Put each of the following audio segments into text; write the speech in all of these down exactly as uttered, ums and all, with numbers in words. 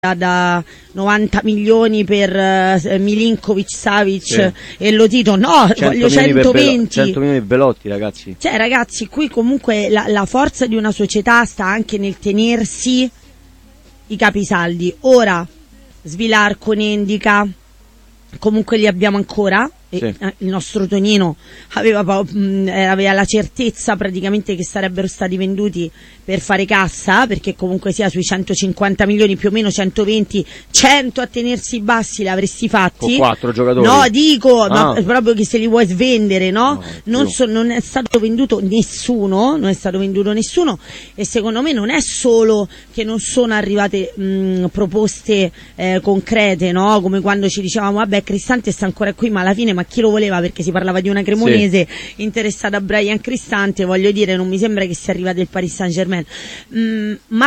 da novanta milioni per uh, Milinkovic, Savic sì. e Lotito, no, voglio centoventi. cento milioni di Belotti, ragazzi. Cioè, ragazzi, qui comunque la, la forza di una società sta anche nel tenersi i capisaldi. Ora, Svilar, Conendica, comunque li abbiamo ancora. E, sì. eh, il nostro Tonino aveva, mh, aveva la certezza praticamente che sarebbero stati venduti per fare cassa, perché comunque sia sui centocinquanta milioni, più o meno centoventi, cento a tenersi bassi l'avresti fatti. Con quattro giocatori. No, dico, ah. ma proprio che se li vuoi svendere, no? no non, so, non è stato venduto nessuno, non è stato venduto nessuno, e secondo me non è solo che non sono arrivate mh, proposte eh, concrete, no? Come quando ci dicevamo, vabbè, Cristante sta ancora qui, ma alla fine ma chi lo voleva, perché si parlava di una cremonese sì. interessata a Brian Cristante, voglio dire, non mi sembra che sia arrivato il Paris Saint-Germain, mm, ma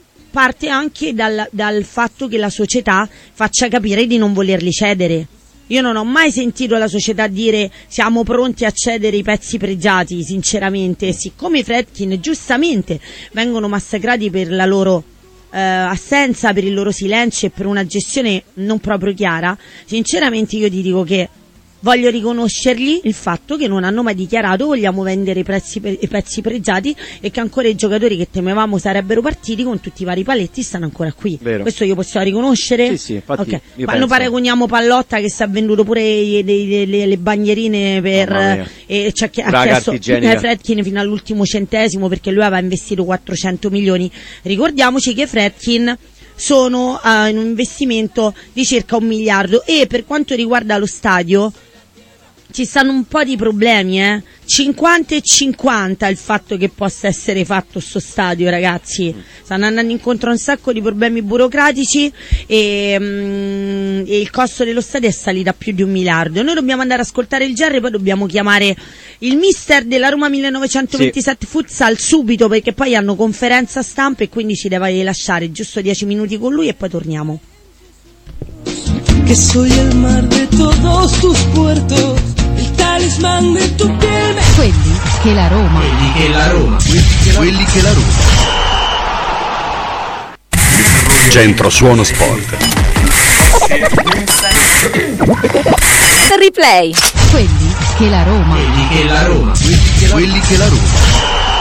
parte anche dal, dal fatto che la società faccia capire di non volerli cedere. Io non ho mai sentito la società dire siamo pronti a cedere i pezzi pregiati, sinceramente, e siccome i Fredkin giustamente vengono massacrati per la loro Uh, assenza, per il loro silenzio e per una gestione non proprio chiara, sinceramente io ti dico che voglio riconoscergli il fatto che non hanno mai dichiarato vogliamo vendere i, prezzi, i pezzi pregiati, e che ancora i giocatori che temevamo sarebbero partiti con tutti i vari paletti stanno ancora qui. Vero. Questo io possiamo riconoscere? Sì, sì, infatti okay. io Quando penso... paragoniamo Pallotta che si è venduto pure le, le, le, le bagnierine per oh, e ci ha chiesto Fredkin fino all'ultimo centesimo, perché lui aveva investito quattrocento milioni. Ricordiamoci che Fredkin sono uh, in un investimento di circa un miliardo, e per quanto riguarda lo stadio ci stanno un po' di problemi, eh. cinquanta e cinquanta il fatto che possa essere fatto sto stadio, ragazzi. Stanno andando incontro a un sacco di problemi burocratici e, mm, e il costo dello stadio è salito a più di un miliardo. Noi dobbiamo andare ad ascoltare il G R, poi dobbiamo chiamare il mister della Roma millenovecentoventisette sì. Futsal subito, perché poi hanno conferenza stampa e quindi ci deve lasciare giusto dieci minuti con lui e poi torniamo. Que soy el mar de todos tus puertos, el talismán de tu piel. Quelli che la Roma. Quelli che la Roma. Quelli che la Roma. Centro Suono Sport. Replay. Quelli che la Roma. Quelli che la Roma. Quelli che la Roma.